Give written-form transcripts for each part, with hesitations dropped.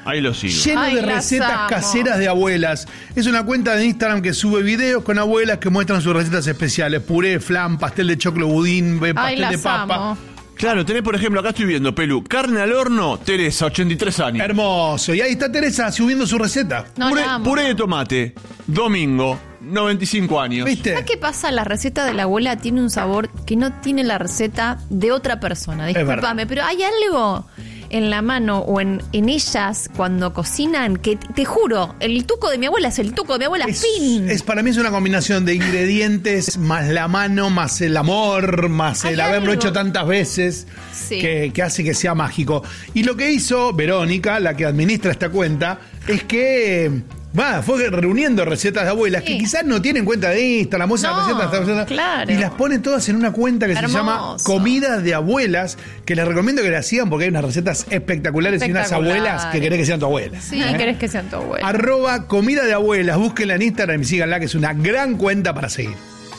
Ahí lo sigo. Lleno Ay, de las recetas amo. caseras de abuelas. Es una cuenta de Instagram que sube videos con abuelas que muestran sus recetas especiales. Puré, flan, pastel de choclo, budín, pastel Ay, de las papa. amo. Claro, tenés, por ejemplo, acá estoy viendo, Pelu, carne al horno, Teresa, 83 años. Hermoso. Y ahí está Teresa subiendo su receta. No, la amo. Puré de tomate, domingo, 95 años. ¿Viste? ¿Sabes qué pasa? La receta de la abuela tiene un sabor que no tiene la receta de otra persona. Discúlpame, pero hay algo en la mano o en ellas cuando cocinan que te juro, el tuco de mi abuela es el tuco de mi abuela. Fin. Para mí es una combinación de ingredientes, más la mano, más el amor, más Hay el haberlo algo. hecho tantas veces, Sí. que hace que sea mágico. Y lo que hizo Verónica, la que administra esta cuenta, es que fue reuniendo recetas de abuelas Sí. que quizás no tienen cuenta de Instagram, No, claro. y las pone todas en una cuenta que se llama Hermoso. Comidas de Abuelas, que les recomiendo que la sigan porque hay unas recetas espectaculares y unas abuelas que querés que sean tu abuela. Sí, querés que sean tu abuela. @comida de abuelas, búsquenla en Instagram y síganla, que es una gran cuenta para seguir.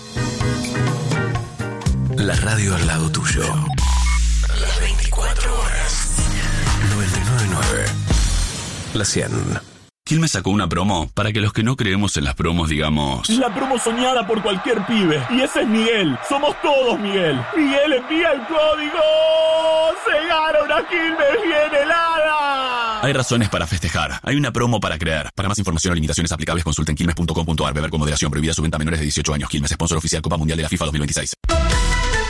La radio al lado tuyo. Las 24 horas. 99.9. La 100. Quilmes sacó una promo para que los que no creemos en las promos digamos: La promo soñada por cualquier pibe. Y ese es Miguel. Somos todos Miguel. Miguel envía el código. ¡Se gana una Quilmes bien helada! hay razones para festejar. Hay una promo para creer. Para más información o limitaciones aplicables consulten quilmes.com.ar. Beber con moderación. Prohibida su venta a menores de 18 años. Quilmes, sponsor oficial Copa Mundial de la FIFA 2026.